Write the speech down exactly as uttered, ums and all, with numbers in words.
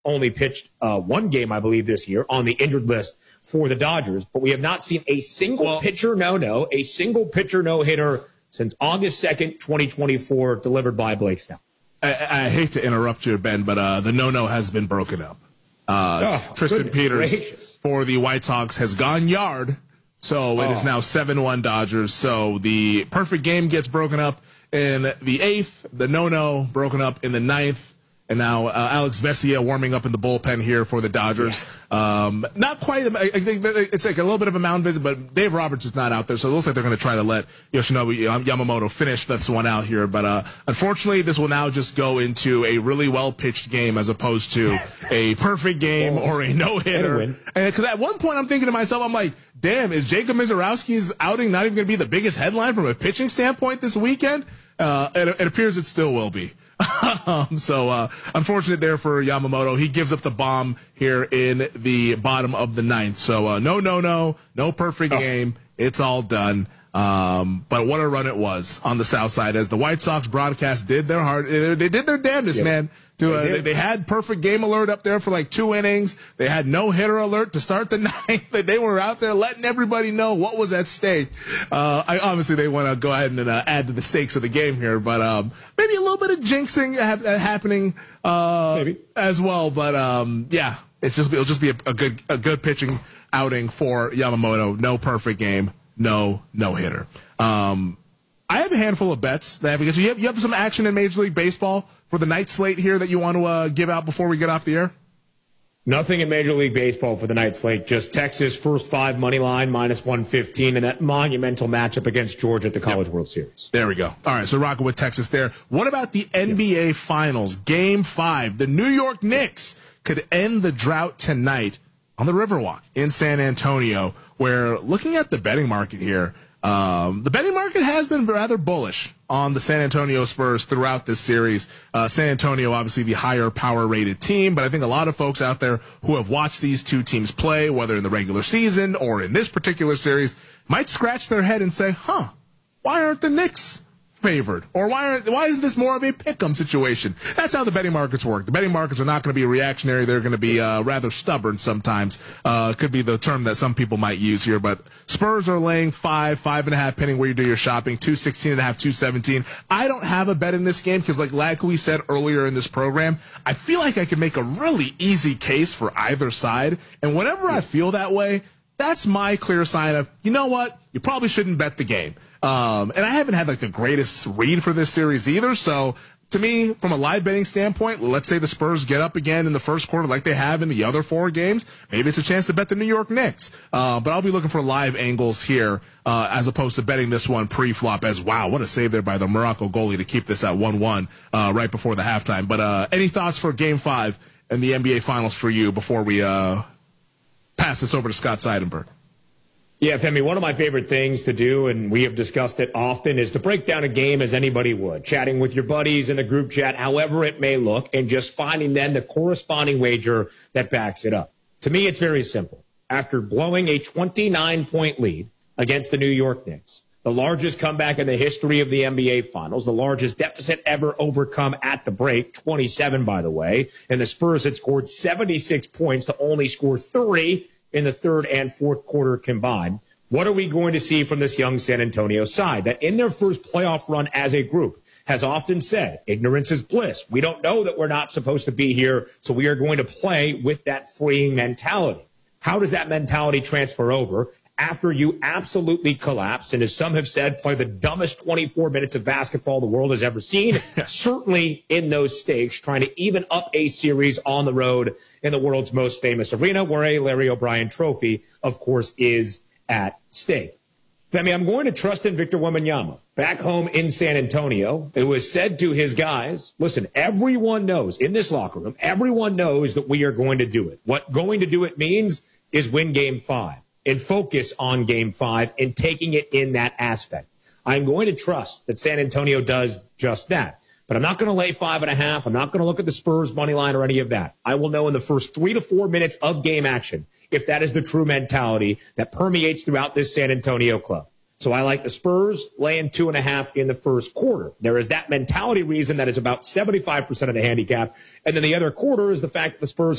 only pitched uh, one game, I believe, this year on the injured list for the Dodgers. But we have not seen a single well, pitcher no-no, a single pitcher no-hitter since August second, twenty twenty-four, delivered by Blake Snell. I, I hate to interrupt you, Ben, but uh, the no-no has been broken up. Uh, oh, Tristan Peters gracious. for the White Sox has gone yard, so oh. it is now seven one Dodgers. So the perfect game gets broken up in the eighth, the no-no broken up in the ninth. And now uh, Alex Vesia warming up in the bullpen here for the Dodgers. Yeah. Um, not quite. I think it's like a little bit of a mound visit, but Dave Roberts is not out there, so it looks like they're going to try to let Yoshinobu Yamamoto finish this one out here. But uh, unfortunately, this will now just go into a really well-pitched game as opposed to a perfect game or a no-hitter. Because at one point, I'm thinking to myself, I'm like, damn, is Jacob Mizorowski's outing not even going to be the biggest headline from a pitching standpoint this weekend? Uh, it, it appears it still will be. um, so, uh, unfortunate there for Yamamoto. He gives up the bomb here in the bottom of the ninth. So, uh, no, no, no, no perfect oh. game. It's all done. Um, but what a run it was on the South Side as the White Sox broadcast did their hard, they did their damnedest, yeah. man. To, uh, they, they had perfect game alert up there for like two innings. They had no hitter alert to start the ninth. They were out there letting everybody know what was at stake. Uh, I, obviously they want to go ahead and uh, add to the stakes of the game here, but, um, maybe a little bit of jinxing ha- uh, happening, uh, maybe. as well. But, um, yeah, it's just, it'll just be a, a good, a good pitching outing for Yamamoto. No perfect game. No, no hitter. Um, I have a handful of bets that because you have, you have some action in Major League Baseball for the night slate here that you want to uh, give out before we get off the air. Nothing in Major League Baseball for the night slate. Just Texas first five money line minus one fifteen and that monumental matchup against Georgia at the College yep. World Series. There we go. All right, so rocking with Texas there. What about the N B A yep. Finals, Game Five? The New York Knicks could end the drought tonight on the Riverwalk in San Antonio, where looking at the betting market here, um, the betting market has been rather bullish on the San Antonio Spurs throughout this series. Uh, San Antonio, obviously the higher power rated team, but I think a lot of folks out there who have watched these two teams play, whether in the regular season or in this particular series, might scratch their head and say, huh, why aren't the Knicks favored? Or why are, why isn't this more of a pick'em situation? That's how the betting markets work. The betting markets are not going to be reactionary. They're going to be uh, rather stubborn sometimes. Uh, could be the term that some people might use here. But Spurs are laying five, five and a half, depending where you do your shopping, two sixteen and a half, two seventeen. I don't have a bet in this game because, like, like we said earlier in this program, I feel like I can make a really easy case for either side. And whenever I feel that way, that's my clear sign of, you know what, you probably shouldn't bet the game. Um, and I haven't had like the greatest read for this series either. So to me, from a live betting standpoint, let's say the Spurs get up again in the first quarter like they have in the other four games. Maybe it's a chance to bet the New York Knicks. Uh, but I'll be looking for live angles here, uh, as opposed to betting this one pre-flop as, wow, what a save there by the Morocco goalie to keep this at one one, uh, right before the halftime. But, uh, any thoughts for game five and the N B A finals for you before we, uh, pass this over to Scott Seidenberg? Yeah, Femi, one of my favorite things to do, and we have discussed it often, is to break down a game as anybody would, chatting with your buddies in a group chat, however it may look, and just finding then the corresponding wager that backs it up. To me, it's very simple. After blowing a twenty-nine point lead against the New York Knicks, the largest comeback in the history of the N B A Finals, the largest deficit ever overcome at the break, twenty-seven, by the way, and the Spurs had scored seventy-six points to only score thirty in the third and fourth quarter combined. What are we going to see from this young San Antonio side that in their first playoff run as a group has often said, ignorance is bliss. We don't know that we're not supposed to be here, so we are going to play with that freeing mentality. How does that mentality transfer over after you absolutely collapse and, as some have said, play the dumbest twenty-four minutes of basketball the world has ever seen, certainly in those stakes, trying to even up a series on the road in the world's most famous arena, where a Larry O'Brien trophy, of course, is at stake. Femi, I'm going to trust in Victor Wembanyama. Back home in San Antonio, it was said to his guys, listen, everyone knows in this locker room, everyone knows that we are going to do it. What going to do it means is win game five and focus on game five and taking it in that aspect. I'm going to trust that San Antonio does just that. But I'm not going to lay five and a half. I'm not going to look at the Spurs money line or any of that. I will know in the first three to four minutes of game action if that is the true mentality that permeates throughout this San Antonio club. So I like the Spurs laying two and a half in the first quarter. There is that mentality reason that is about seventy-five percent of the handicap. And then the other quarter is the fact that the Spurs